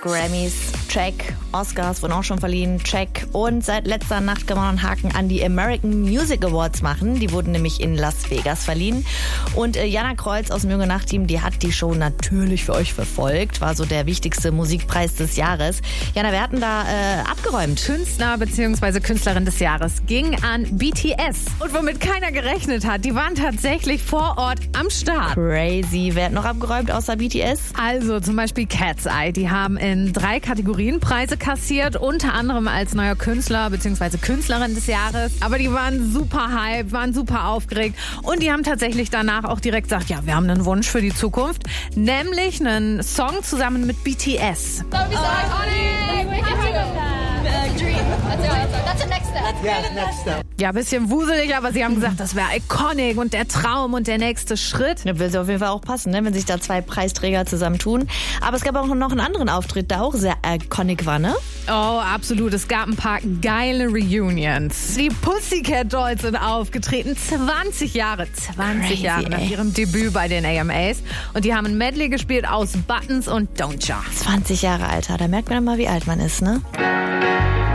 Grammys, check. Oscars wurden auch schon verliehen, check. Und seit letzter Nacht kann man einen Haken an die American Music Awards machen. Die wurden nämlich in Las Vegas verliehen. Und Jana Kreuz aus dem Junge Nacht-Team, die hat die Show natürlich für euch verfolgt. War so der wichtigste Musikpreis des Jahres. Jana, wir hatten da abgeräumt. Künstler bzw. Künstlerin des Jahres ging an BTS. Und womit keiner gerechnet hat, die waren tatsächlich vor Ort am Start. Crazy. Wer hat noch abgeräumt außer BTS? Also zum Beispiel Cat's Eye. Die haben in 3 Kategorien Preise kassiert, unter anderem als neuer Künstler bzw. Künstlerin des Jahres. Aber die waren super hype, waren super aufgeregt und die haben tatsächlich danach auch direkt gesagt, ja, wir haben einen Wunsch für die Zukunft, nämlich einen Song zusammen mit BTS. That would be so iconic. That's a dream. That's the next step. Yeah, next step. Ja, ein bisschen wuselig, aber sie haben gesagt, das wäre iconic und der Traum und der nächste Schritt. Ja, will auf jeden Fall auch passen, ne? Wenn sich da 2 Preisträger zusammentun. Aber es gab auch noch einen anderen Auftritt, der auch sehr iconic war, ne? Oh, absolut. Es gab ein paar geile Reunions. Die Pussycat Dolls sind aufgetreten. 20 Jahre Crazy, nach ihrem Debüt bei den AMAs. Und die haben ein Medley gespielt aus Buttons und Don't Ya. 20 Jahre alt, da merkt man mal, wie alt man ist, ne?